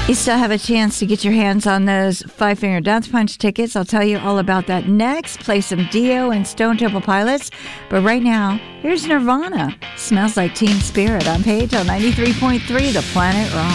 You still have a chance to get your hands on those Five Finger Death Punch tickets. I'll tell you all about that next. Play some Dio and Stone Temple Pilots. But right now, here's Nirvana. Smells Like Teen Spirit on Paige on 93.3 The Planet Rock.